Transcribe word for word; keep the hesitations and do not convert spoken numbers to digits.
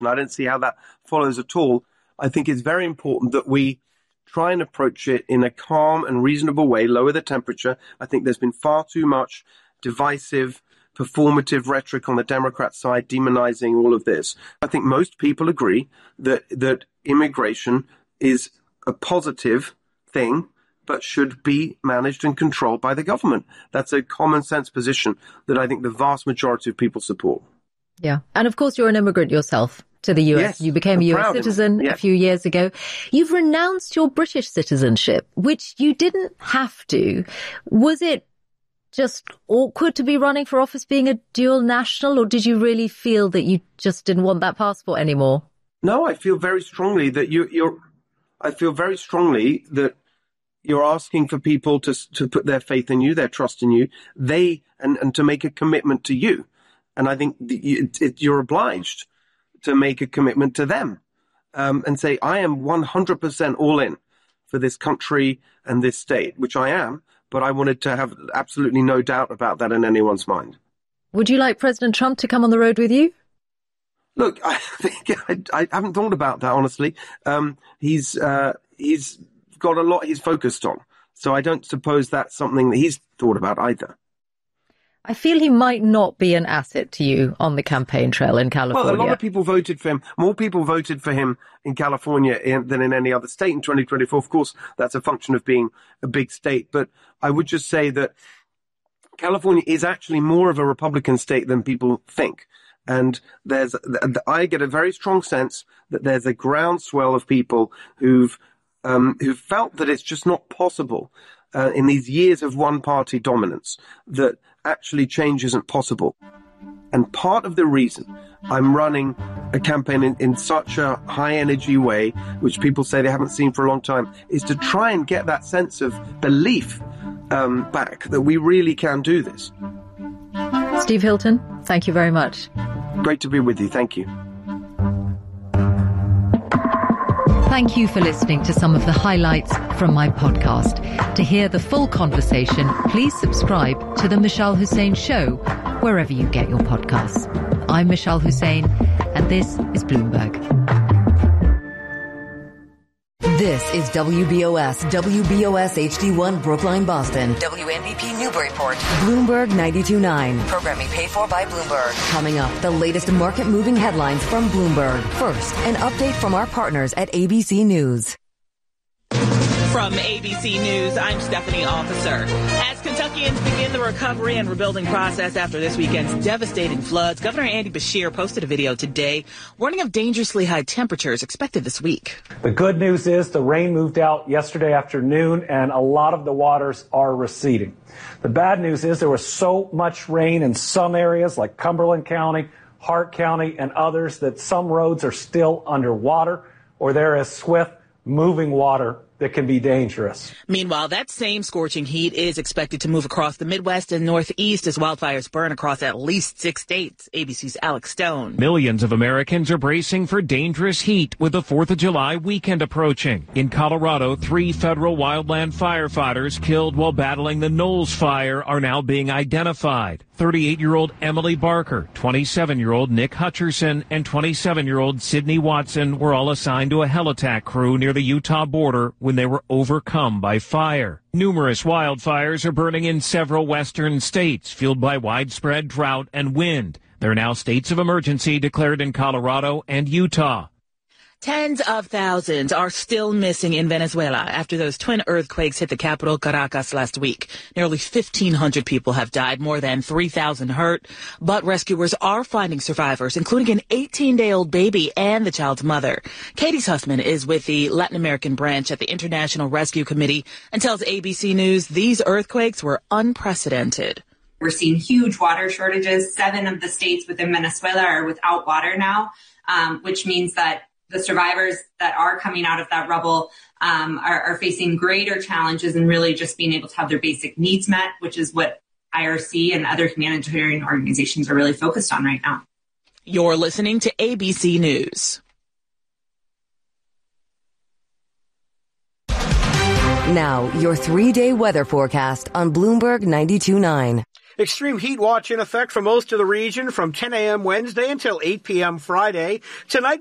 and I don't see how that follows at all. I think it's very important that we try and approach it in a calm and reasonable way, lower the temperature. I think there's been far too much divisive, performative rhetoric on the Democrat side, demonizing all of this. I think most people agree that that immigration is a positive thing, but should be managed and controlled by the government. That's a common sense position that I think the vast majority of people support. Yeah. And of course, you're an immigrant yourself to the U S. Yes, you became a U S citizen yes. a few years ago. You've renounced your British citizenship, which you didn't have to. Was it just awkward to be running for office being a dual national, or did you really feel that you just didn't want that passport anymore? No, I feel very strongly that you, you're, I feel very strongly that you're asking for people to to put their faith in you, their trust in you, they and, and to make a commitment to you. And I think it, it, you're obliged to make a commitment to them um, and say, I am one hundred percent all in for this country and this state, which I am. But I wanted to have absolutely no doubt about that in anyone's mind. Would you like President Trump to come on the road with you? Look, I think I, I haven't thought about that, honestly. Um, he's uh, he's got a lot he's focused on. So I don't suppose that's something that he's thought about either. I feel he might not be an asset to you on the campaign trail in California. Well, a lot of people voted for him. More people voted for him in California in, than in any other state in twenty twenty-four. Of course, that's a function of being a big state. But I would just say that California is actually more of a Republican state than people think. And there's, I get a very strong sense that there's a groundswell of people who've, um, who've felt that it's just not possible uh, in these years of one-party dominance, that actually change isn't possible. And part of the reason I'm running a campaign in, in such a high-energy way, which people say they haven't seen for a long time, is to try and get that sense of belief um, back, that we really can do this. Steve Hilton, thank you very much. Great to be with you. Thank you. Thank you for listening to some of the highlights from my podcast. To hear the full conversation, please subscribe to The Mishal Hussain Show, wherever you get your podcasts. I'm Mishal Hussain, and this is Bloomberg. This is W B O S, W B O S H D one, Brookline, Boston. W N B P Newburyport. Bloomberg ninety-two point nine. Programming paid for by Bloomberg. Coming up, the latest market-moving headlines from Bloomberg. First, an update from our partners at A B C News. From A B C News, I'm Stephanie Officer. As Kentuckians begin the recovery and rebuilding process after this weekend's devastating floods, Governor Andy Beshear posted a video today warning of dangerously high temperatures expected this week. The good news is the rain moved out yesterday afternoon and a lot of the waters are receding. The bad news is there was so much rain in some areas like Cumberland County, Hart County, and others that some roads are still underwater or there is swift moving water that can be dangerous. Meanwhile, that same scorching heat is expected to move across the Midwest and Northeast as wildfires burn across at least six states. A B C's Alex Stone. Millions of Americans are bracing for dangerous heat with the fourth of July weekend approaching. In Colorado, three federal wildland firefighters killed while battling the Knowles Fire are now being identified. thirty-eight-year-old Emily Barker, twenty-seven-year-old Nick Hutcherson, and twenty-seven-year-old Sydney Watson were all assigned to a helitack crew near the Utah border when they were overcome by fire. Numerous wildfires are burning in several western states, fueled by widespread drought and wind. There are now states of emergency declared in Colorado and Utah. Tens of thousands are still missing in Venezuela after those twin earthquakes hit the capital, Caracas, last week. Nearly fifteen hundred people have died, more than three thousand hurt. But rescuers are finding survivors, including an eighteen-day-old baby and the child's mother. Katie Sussman is with the Latin American branch at the International Rescue Committee and tells A B C News these earthquakes were unprecedented. We're seeing huge water shortages. Seven of the states within Venezuela are without water now, um, which means that the survivors that are coming out of that rubble um, are, are facing greater challenges in really just being able to have their basic needs met, which is what I R C and other humanitarian organizations are really focused on right now. You're listening to A B C News. Now, your three-day weather forecast on Bloomberg ninety-two point nine. Extreme heat watch in effect for most of the region from ten a.m. Wednesday until eight p.m. Friday. Tonight,